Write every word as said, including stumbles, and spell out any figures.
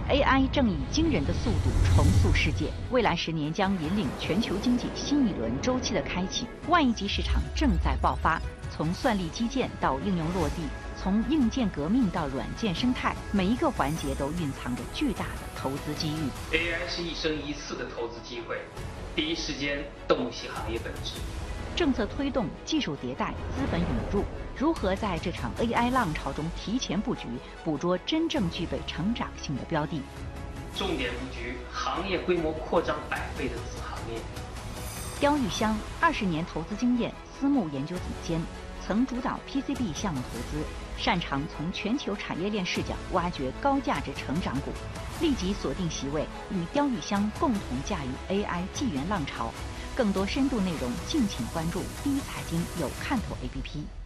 A I 正以惊人的速度重塑世界，未来十年将引领全球经济新一轮周期的开启。万亿级市场正在爆发，从算力基建到应用落地，从硬件革命到软件生态，每一个环节都蕴藏着巨大的投资机遇。 A I 是一生一次的投资机会，第一时间洞悉行业本质。 政策推动、技术迭代、资本涌入，如何在这场 A I 浪潮中提前布局，捕捉真正具备成长性的标的？ 重点布局行业规模扩张百倍的子行业。 刁玉香二十年投资经验，私募研究总监，曾主导 P C B 项目投资，擅长从全球产业链视角挖掘高价值成长股。立即锁定席位，与刁玉香共同驾驭 A I 纪元浪潮。更多深度内容，敬请关注第一财经有看头 A P P。